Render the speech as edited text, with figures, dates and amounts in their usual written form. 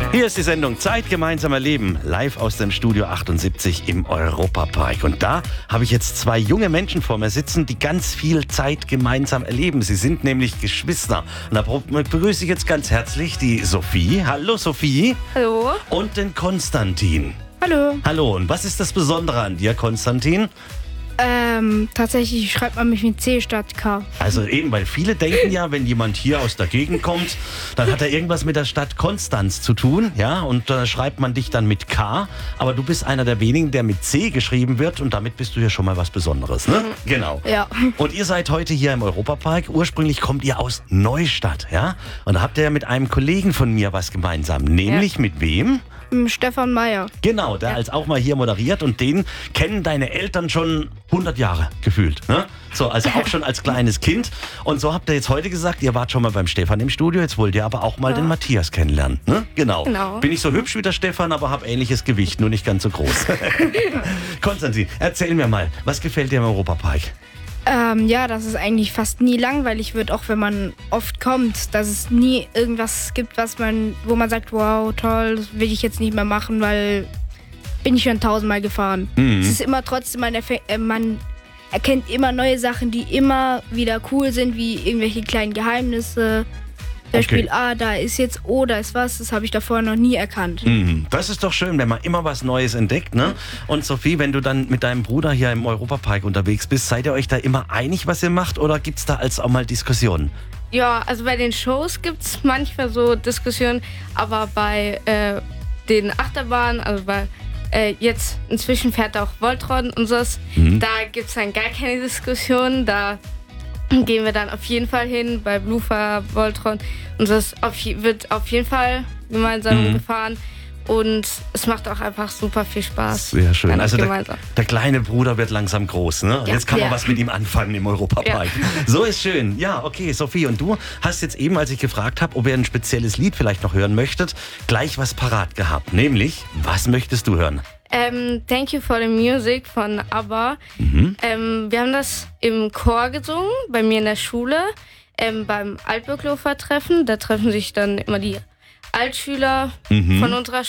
Hier ist die Sendung Zeit gemeinsam erleben, live aus dem Studio 78 im Europapark. Und da habe ich jetzt zwei junge Menschen vor mir sitzen, die ganz viel Zeit gemeinsam erleben. Sie sind nämlich Geschwister. Und da begrüße ich jetzt ganz herzlich die Sophie. Hallo Sophie. Hallo. Und den Konstantin. Hallo. Hallo, und was ist das Besondere an dir, Konstantin? Tatsächlich schreibt man mich mit C statt K. Also eben, weil viele denken ja, wenn jemand hier aus der Gegend kommt, dann hat er irgendwas mit der Stadt Konstanz zu tun, ja, und da schreibt man dich dann mit K, aber du bist einer der wenigen, der mit C geschrieben wird und damit bist du ja schon mal was Besonderes, ne? Genau. Ja. Und ihr seid heute hier im Europapark, ursprünglich kommt ihr aus Neustadt, ja, und da habt ihr ja mit einem Kollegen von mir was gemeinsam, nämlich mit wem? Stefan Meyer. Genau, der als auch mal hier moderiert und den kennen deine Eltern schon 100 Jahre gefühlt. Ne? So, also auch schon als kleines Kind. Und so habt ihr jetzt heute gesagt, ihr wart schon mal beim Stefan im Studio, jetzt wollt ihr aber auch mal den Matthias kennenlernen. Ne? Genau. Bin ich so hübsch wie der Stefan, aber habe ähnliches Gewicht, nur nicht ganz so groß. Konstantin, erzähl mir mal, was gefällt dir im Europapark? Ja, dass es eigentlich fast nie langweilig wird, auch wenn man oft kommt, dass es nie irgendwas gibt, wo man sagt, wow, toll, das will ich jetzt nicht mehr machen, weil bin ich schon 1000-mal gefahren. Es ist immer trotzdem, man erkennt immer neue Sachen, die immer wieder cool sind, wie irgendwelche kleinen Geheimnisse. Zum Beispiel, da ist jetzt, da ist was, das habe ich davor noch nie erkannt. Das ist doch schön, wenn man immer was Neues entdeckt, ne? Und Sophie, wenn du dann mit deinem Bruder hier im Europapark unterwegs bist, seid ihr euch da immer einig, was ihr macht, oder gibt es da als auch mal Diskussionen? Ja, also bei den Shows gibt es manchmal so Diskussionen, aber bei den Achterbahnen, also bei jetzt inzwischen fährt auch Voltron und sowas, da gibt es dann gar keine Diskussion, da gehen wir dann auf jeden Fall hin bei Blufa, Voltron und das wird auf jeden Fall gemeinsam gefahren und es macht auch einfach super viel Spaß. Sehr schön. Also der kleine Bruder wird langsam groß, ne? Und jetzt kann man was mit ihm anfangen im Europapark. Ja. So ist schön. Ja, okay, Sophie, und du hast jetzt eben, als ich gefragt habe, ob ihr ein spezielles Lied vielleicht noch hören möchtet, gleich was parat gehabt. Nämlich, was möchtest du hören? Thank You for the Music von ABBA. Wir haben das im Chor gesungen, bei mir in der Schule, beim Altbürglofer-Treffen. Da treffen sich dann immer die Altschüler von unserer